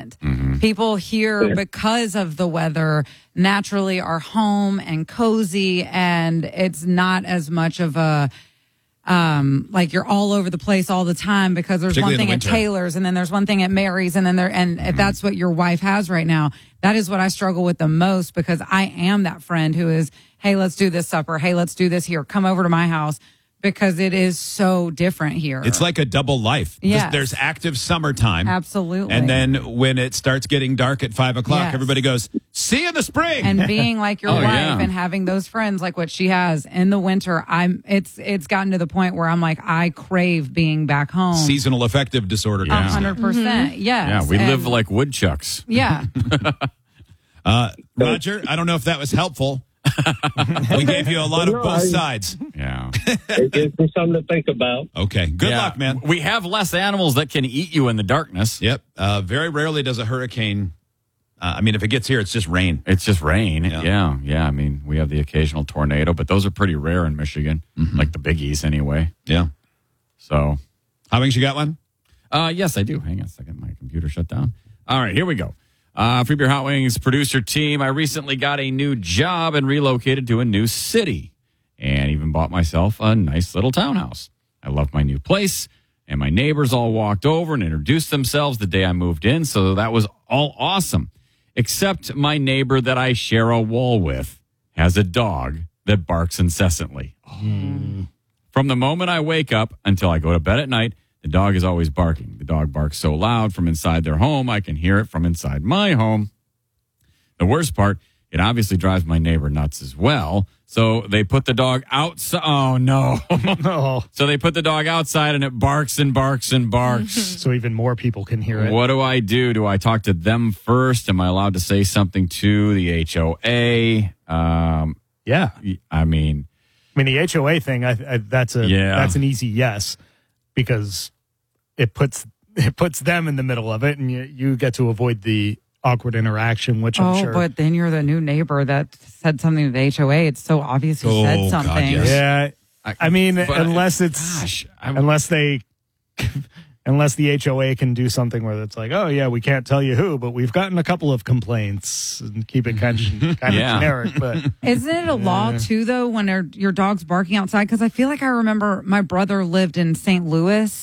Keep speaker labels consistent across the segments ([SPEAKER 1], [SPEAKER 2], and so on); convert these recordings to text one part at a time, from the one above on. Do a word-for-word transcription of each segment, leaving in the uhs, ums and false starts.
[SPEAKER 1] different. Mm-hmm. People here, because of the weather, naturally are home and cozy, and it's not as much of a um like you're all over the place all the time, because there's one thing at Taylor's and then there's one thing at Mary's, and then there and mm-hmm. if that's what your wife has right now, that is what I struggle with the most, because I am that friend who is, hey, let's do this supper, hey, let's do this here, come over to my house, because it is so different here.
[SPEAKER 2] It's like a double life.
[SPEAKER 1] Yes.
[SPEAKER 2] There's active summertime.
[SPEAKER 1] Absolutely.
[SPEAKER 2] And then when it starts getting dark at five o'clock,
[SPEAKER 1] yes.
[SPEAKER 2] everybody goes, see you in the spring.
[SPEAKER 1] And being like your
[SPEAKER 3] oh,
[SPEAKER 1] wife
[SPEAKER 3] yeah.
[SPEAKER 1] and having those friends like what she has in the winter, I'm it's it's gotten to the point where I'm like, I crave being back home.
[SPEAKER 2] Seasonal affective disorder.
[SPEAKER 1] A hundred percent. Yes.
[SPEAKER 3] Yeah, we
[SPEAKER 1] and,
[SPEAKER 3] live like woodchucks.
[SPEAKER 1] Yeah.
[SPEAKER 2] uh, Roger, I don't know if that was helpful. We gave you a lot of
[SPEAKER 4] No,
[SPEAKER 2] both
[SPEAKER 4] I-
[SPEAKER 2] sides.
[SPEAKER 3] Yeah.
[SPEAKER 4] It gives me something to think about.
[SPEAKER 2] Okay. Good
[SPEAKER 3] Yeah.
[SPEAKER 2] luck, man.
[SPEAKER 3] We have less animals that can eat you in the darkness.
[SPEAKER 2] Yep. Uh, very rarely does a hurricane. Uh, I mean, if it gets here, it's just rain.
[SPEAKER 3] It's just rain.
[SPEAKER 2] Yeah.
[SPEAKER 3] Yeah. yeah. I mean, we have the occasional tornado, but those are pretty rare in Michigan,
[SPEAKER 2] Mm-hmm.
[SPEAKER 3] like the biggies anyway.
[SPEAKER 2] Yeah.
[SPEAKER 3] So,
[SPEAKER 2] Howings, you got one?
[SPEAKER 3] uh, yes, I do. Hang on a second. My computer shut down. All right, here we go. Uh, Free Beer Hot Wings producer team. I recently got a new job and relocated to a new city, and even bought myself a nice little townhouse. I love my new place, and my neighbors all walked over and introduced themselves the day I moved in, so that was all awesome. Except my neighbor that I share a wall with has a dog that barks incessantly. Oh. From the moment I wake up until I go to bed at night, the dog is always barking. The dog barks so loud from inside their home, I can hear it from inside my home. The worst part, it obviously drives my neighbor nuts as well. So they put the dog outside. Oh, no.
[SPEAKER 5] Oh,
[SPEAKER 3] So they put the dog outside and it barks and barks and barks.
[SPEAKER 5] so even more people can hear it.
[SPEAKER 3] What do I do? Do I talk to them first? Am I allowed to say something to the H O A? Um,
[SPEAKER 5] Yeah.
[SPEAKER 3] I mean,
[SPEAKER 5] I mean, the H O A thing, I, I, that's a
[SPEAKER 3] Yeah.
[SPEAKER 5] that's an easy yes, because it puts it puts them in the middle of it, and you, you get to avoid the awkward interaction, which I'm
[SPEAKER 1] Oh,
[SPEAKER 5] sure.
[SPEAKER 1] but then you're the new neighbor that said something to the H O A. It's so obvious you
[SPEAKER 2] Oh,
[SPEAKER 1] said
[SPEAKER 2] God,
[SPEAKER 1] something.
[SPEAKER 2] yes.
[SPEAKER 5] yeah,
[SPEAKER 3] I-
[SPEAKER 5] I mean,
[SPEAKER 3] but-
[SPEAKER 5] unless it's
[SPEAKER 3] gosh, I'm-
[SPEAKER 5] unless they. Unless the H O A can do something where it's like, oh, yeah, we can't tell you who, but we've gotten a couple of complaints and keep it kind of, kind
[SPEAKER 3] Yeah.
[SPEAKER 5] of generic. But
[SPEAKER 1] Isn't it a law too, though, when they're- your dog's barking outside? Because I feel like I remember my brother lived in Saint Louis,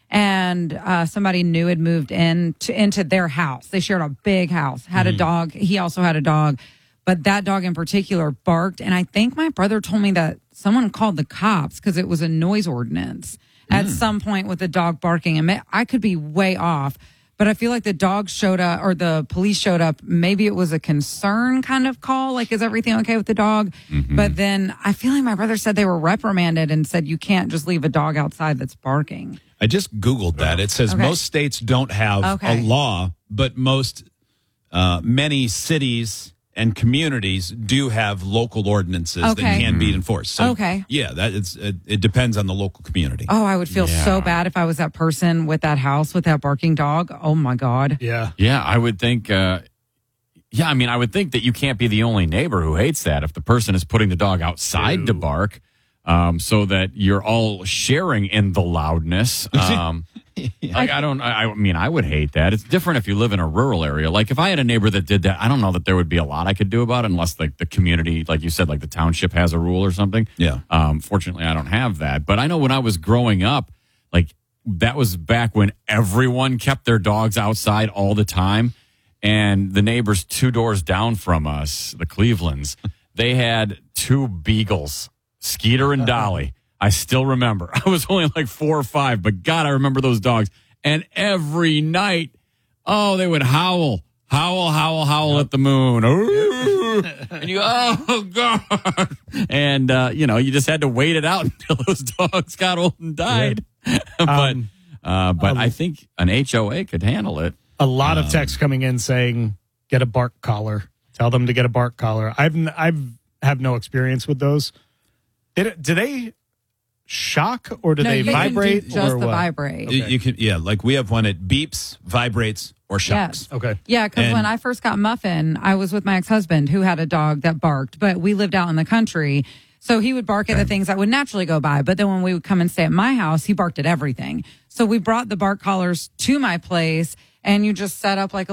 [SPEAKER 1] and uh, somebody new had moved in to, into their house. They shared a big house, had a dog. He also had a dog, but that dog in particular barked. And I think my brother told me that someone called the cops because it was a noise ordinance at some point with the dog barking. And I could be way off, but I feel like the dog showed up or the police showed up. Maybe it was a concern kind of call. Like, is everything okay with the dog?
[SPEAKER 3] Mm-hmm.
[SPEAKER 1] But then I feel like my brother said they were reprimanded and said, you can't just leave a dog outside that's barking.
[SPEAKER 2] I just Googled that. It says
[SPEAKER 1] Okay.
[SPEAKER 2] most states don't have
[SPEAKER 1] Okay.
[SPEAKER 2] a law, but most, uh, many cities and communities do have local ordinances that
[SPEAKER 1] Okay.
[SPEAKER 2] can be enforced. So,
[SPEAKER 1] Okay.
[SPEAKER 2] Yeah, that is, it, it depends on the local community.
[SPEAKER 1] Oh, I would feel
[SPEAKER 3] Yeah.
[SPEAKER 1] so bad if I was that person with that house with that barking dog. Oh my God.
[SPEAKER 5] yeah,
[SPEAKER 3] yeah, I would think, uh, yeah, I mean, I would think that you can't be the only neighbor who hates that if the person is putting the dog outside to bark, um, so that you're all sharing in the loudness. Um, like, I don't, I, I mean, I would hate that. It's different if you live in a rural area. Like if I had a neighbor that did that, I don't know that there would be a lot I could do about it unless like the community, like you said, like the township has a rule or something.
[SPEAKER 2] Yeah.
[SPEAKER 3] Um, fortunately, I don't have that. But I know when I was growing up, like that was back when everyone kept their dogs outside all the time. And the neighbors two doors down from us, the Clevelands, they had two beagles, Skeeter and Dolly. I still remember. I was only like four or five, but God, I remember those dogs. And every night, oh, they would howl, howl, howl, howl at the moon. Ooh. And you, oh, God. And, uh, you know, you just had to wait it out until those dogs got old and died. but
[SPEAKER 5] Um,
[SPEAKER 3] uh, but
[SPEAKER 5] um,
[SPEAKER 3] I think an H O A could handle it.
[SPEAKER 5] a lot of texts coming in saying, get a bark collar. Tell them to get a bark collar. I've n- I've have no experience with those. Did it, do they shock or do
[SPEAKER 1] No,
[SPEAKER 5] they
[SPEAKER 1] you can do
[SPEAKER 5] vibrate
[SPEAKER 1] just
[SPEAKER 5] or
[SPEAKER 1] the
[SPEAKER 5] what?
[SPEAKER 1] vibrate.
[SPEAKER 2] You, you can, yeah, like we have one, it beeps, vibrates, or shocks.
[SPEAKER 1] Yes.
[SPEAKER 5] Okay.
[SPEAKER 1] Yeah, because
[SPEAKER 2] And-
[SPEAKER 1] when I first got Muffin, I was with my ex-husband who had a dog that barked, but we lived out in the country. So he would bark at the things that would naturally go by. But then when we would come and stay at my house, he barked at everything. So we brought the bark collars to my place, and you just set up like a